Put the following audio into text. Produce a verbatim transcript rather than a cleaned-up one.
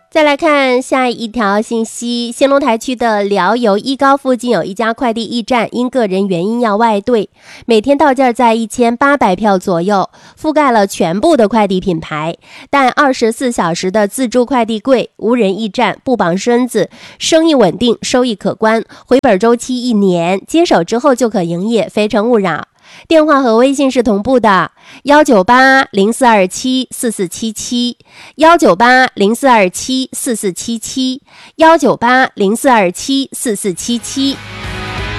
再来看下一条信息，兴隆台区的辽油一高附近有一家快递驿站，因个人原因要外兑，每天到件在一千八百票左右，覆盖了全部的快递品牌，但二十四小时的自助快递柜，无人驿站，不绑身子，生意稳定，收益可观，回本周期一年，接手之后就可营业，非诚勿扰。电话和微信是同步的，幺九八零四二七四四七七，幺九八零四二七四四七七，幺九八零四二七四四七七。